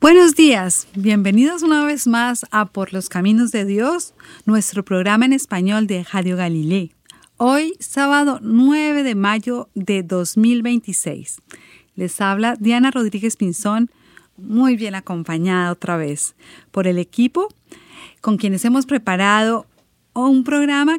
Buenos días, bienvenidos una vez más a Por los Caminos de Dios, nuestro programa en español de Radio Galilei. Hoy, sábado 9 de mayo de 2026. Les habla Diana Rodríguez Pinzón, muy bien acompañada otra vez por el equipo con quienes hemos preparado un programa